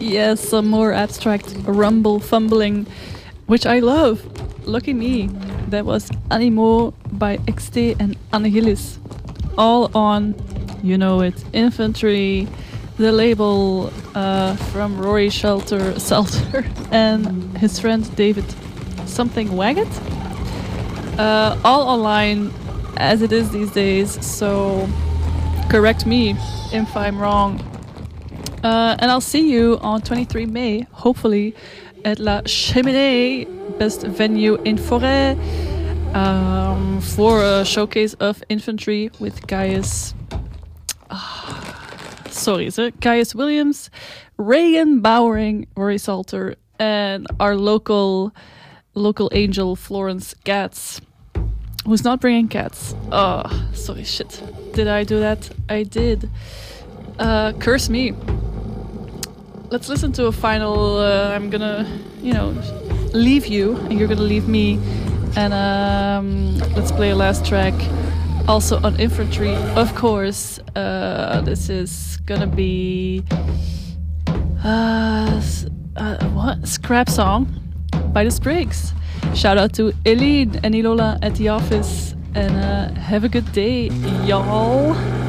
Yes, some more abstract rumble fumbling, which I love. Lucky me. That was Animo by XT and Annehilis. All on, you know it, Infantry, the label from Rory Salter and his friend David something Waggett. All online as it is these days, so correct me if I'm wrong. And I'll see you on 23 May, hopefully, at La Cheminée, best venue in Forêt, for a showcase of infantry with Gaius. Gaius Williams, Reagan Bowering, Rory Salter, and our local angel Florence Gatz, who's not bringing cats. Oh, sorry, shit. Did I do that? I did. Curse me. Let's listen to a final. I'm gonna, leave you, and you're gonna leave me. And let's play a last track, also on infantry, of course. This is gonna be what? Scrap Song by the Sprigs. Shout out to Eileen and Ilola at the office, and have a good day, y'all.